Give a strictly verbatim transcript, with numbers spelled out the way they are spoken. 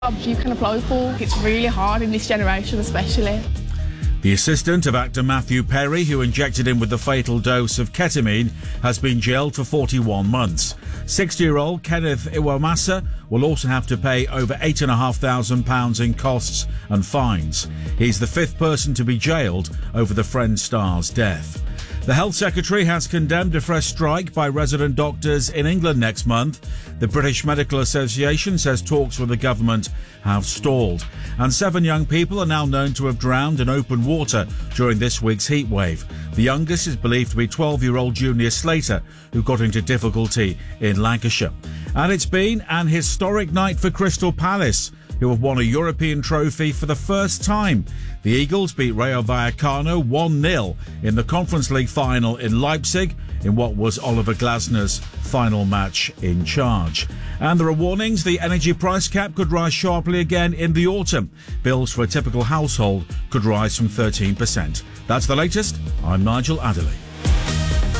jobs you can apply for. It's really hard in this generation especially. The assistant of actor Matthew Perry, who injected him with the fatal dose of ketamine, has been jailed for forty-one months. sixty-year-old Kenneth Iwamasa will also have to pay over eight thousand five hundred pounds in costs and fines. He's the fifth person to be jailed over the Friend star's death. The Health Secretary has condemned a fresh strike by resident doctors in England next month. The British Medical Association says talks with the government have stalled. And seven young people are now known to have drowned in open water during this week's heatwave. The youngest is believed to be twelve-year-old Junior Slater, who got into difficulty in Lancashire. And it's been an historic night for Crystal Palace, who have won a European trophy for the first time. The Eagles beat Rayo Vallecano one nil in the Conference League final in Leipzig in what was Oliver Glasner's final match in charge. And there are warnings the energy price cap could rise sharply again in the autumn. Bills for a typical household could rise from thirteen percent. That's the latest. I'm Nigel Adderley.